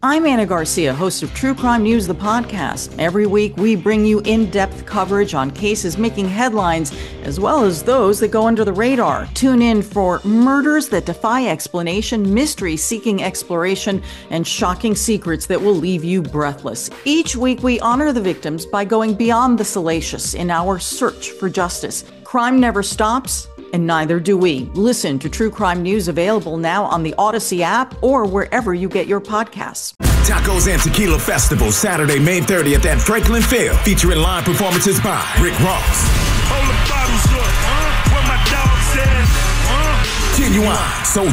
I'm Anna Garcia, host of True Crime News, the podcast. Every week, we bring you in-depth coverage on cases making headlines, as well as those that go under the radar. Tune in for murders that defy explanation, mysteries seeking exploration, and shocking secrets that will leave you breathless. Each week, we honor the victims by going beyond the salacious in our search for justice. Crime never stops, and neither do we. Listen to True Crime News, available now on the Odyssey app or wherever you get your podcasts. Tacos and Tequila Festival, Saturday, May 30th at Franklin Field, featuring live performances by Rick Ross, Hold the bottles up, what my dog said, Genuine, Soul